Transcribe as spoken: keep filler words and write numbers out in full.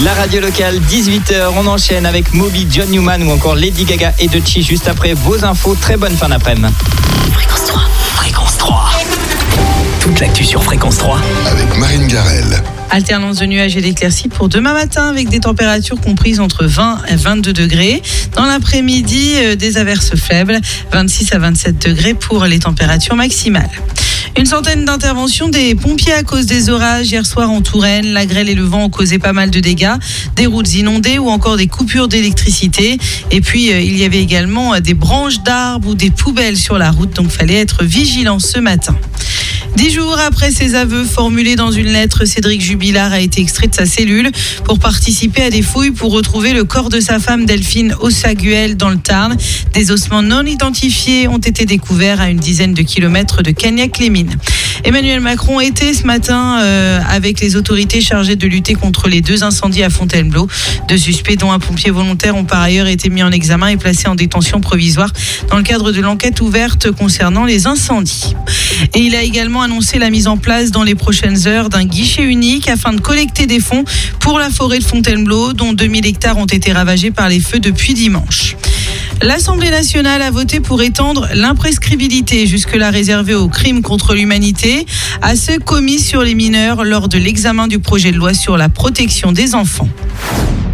La radio locale, dix-huit heures, on enchaîne avec Moby, John Newman ou encore Lady Gaga et Doechii. Juste après vos infos, très bonne fin d'après-midi. Fréquence trois. Fréquence trois. Toute l'actu sur Fréquence trois. Avec Marine Garrel. Alternance de nuages et d'éclaircies pour demain matin avec des températures comprises entre vingt et vingt-deux degrés. Dans l'après-midi, euh, des averses faibles, vingt-six à vingt-sept degrés pour les températures maximales. Une centaine d'interventions des pompiers à cause des orages hier soir en Touraine. La grêle et le vent ont causé pas mal de dégâts, des routes inondées ou encore des coupures d'électricité. Et puis, euh, il y avait également des branches d'arbres ou des poubelles sur la route, donc fallait être vigilant ce matin. Dix jours après ses aveux formulés dans une lettre, Cédric Jubilard a été extrait de sa cellule pour participer à des fouilles pour retrouver le corps de sa femme Delphine Ossaguel dans le Tarn. Des ossements non identifiés ont été découverts à une dizaine de kilomètres de Cagnac-les-Mines. Emmanuel Macron était ce matin euh, avec les autorités chargées de lutter contre les deux incendies à Fontainebleau. Deux suspects, dont un pompier volontaire, ont par ailleurs été mis en examen et placés en détention provisoire dans le cadre de l'enquête ouverte concernant les incendies. Et il a également annoncé la mise en place dans les prochaines heures d'un guichet unique afin de collecter des fonds pour la forêt de Fontainebleau, dont deux mille hectares ont été ravagés par les feux depuis dimanche. L'Assemblée nationale a voté pour étendre l'imprescriptibilité jusque-là réservée aux crimes contre l'humanité à ceux commis sur les mineurs lors de l'examen du projet de loi sur la protection des enfants.